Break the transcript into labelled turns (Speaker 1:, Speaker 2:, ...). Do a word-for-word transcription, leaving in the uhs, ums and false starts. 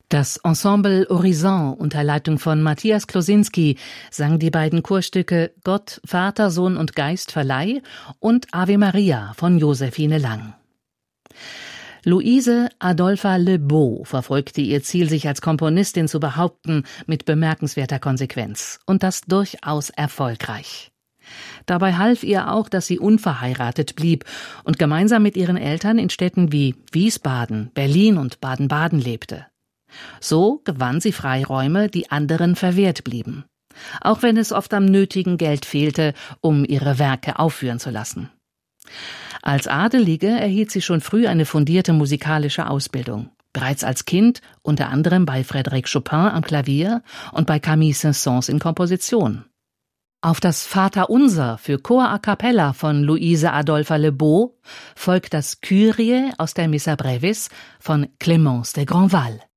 Speaker 1: Das Ensemble Horizon unter Leitung von Matthias Klosinski sang die beiden Chorstücke Gott, Vater, Sohn und Geist verleih und Ave Maria von Josephine Lang. Louise Adolpha Le Beau verfolgte ihr Ziel, sich als Komponistin zu behaupten, mit bemerkenswerter Konsequenz. Und das durchaus erfolgreich. Dabei half ihr auch, dass sie unverheiratet blieb und gemeinsam mit ihren Eltern in Städten wie Wiesbaden, Berlin und Baden-Baden lebte. So gewann sie Freiräume, die anderen verwehrt blieben. Auch wenn es oft am nötigen Geld fehlte, um ihre Werke aufführen zu lassen. Als Adelige erhielt sie schon früh eine fundierte musikalische Ausbildung. Bereits als Kind unter anderem bei Frédéric Chopin am Klavier und bei Camille Saint-Saëns in Komposition. Auf das Vaterunser für Chor a cappella von Louise Adolpha Le Beau folgt das Kyrie aus der Missa Brevis von Clémence de Grandval.